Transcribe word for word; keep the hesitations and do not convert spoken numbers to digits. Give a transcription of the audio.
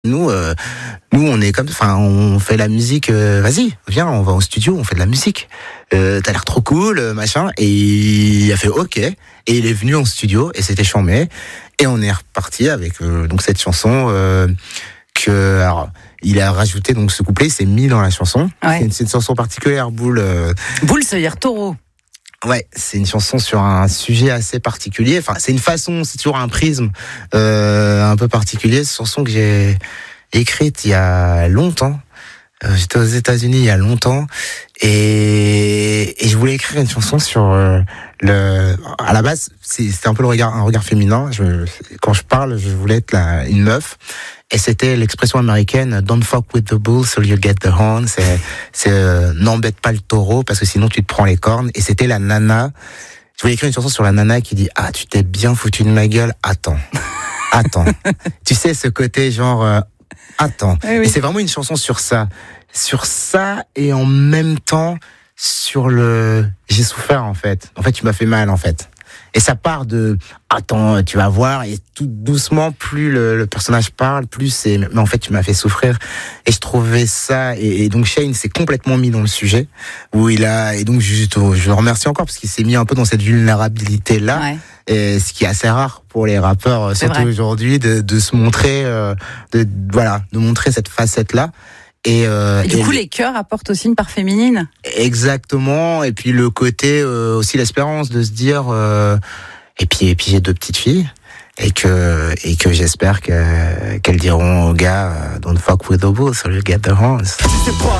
Nous, euh, nous, on est comme, enfin, on fait la musique. Euh, vas-y, viens, on va au studio, on fait de la musique. Euh, t'as l'air trop cool, machin. Et il a fait OK. Et il est venu en studio et c'était chambé. Et on est reparti avec euh, donc cette chanson euh, que, alors, il a rajouté donc ce couplet, c'est mis dans la chanson. Ouais. C'est, une, c'est une chanson particulière, Boule. Euh, Boule, ça veut dire taureau. Ouais, c'est une chanson sur un sujet assez particulier. Enfin, c'est une façon, c'est toujours un prisme euh, un peu particulier. Cette chanson que j'ai écrite il y a longtemps. Euh, j'étais aux États-Unis il y a longtemps et, et je voulais écrire une chanson sur euh, le. À la base, c'est, c'était un peu le regard, un regard féminin. Je, quand je parle, je voulais être la, une meuf. Et c'était l'expression américaine "Don't fuck with the bull, so you get the horn". C'est, c'est euh, n'embête pas le taureau parce que sinon tu te prends les cornes. Et c'était la nana. Je voulais écrire une chanson sur la nana qui dit "Ah, tu t'es bien foutu de ma gueule. Attends, attends". Tu sais ce côté genre euh, attends. Oui, oui. Et c'est vraiment une chanson sur ça, sur ça et en même temps sur le j'ai souffert en fait. En fait, tu m'as fait mal en fait. Et ça part de attends, tu vas voir, et tout doucement, plus le, le personnage parle, plus c'est mais en fait tu m'as fait souffrir. Et je trouvais ça, et, et donc Shane s'est complètement mis dans le sujet où il a, et donc juste je le remercie encore parce qu'il s'est mis un peu dans cette vulnérabilité là. Ouais. Et ce qui est assez rare pour les rappeurs, C'est surtout vrai. aujourd'hui, de, de se montrer, euh, de voilà, de montrer cette facette là. Et, euh, Et du et coup, les chœurs apportent aussi une part féminine. exactement. Et puis le côté euh, aussi l'espérance de se dire. Euh, et puis et puis j'ai deux petites filles et que et que j'espère que qu'elles diront aux gars euh, "Don't fuck with the bull, so you get the horns". C'est quoi?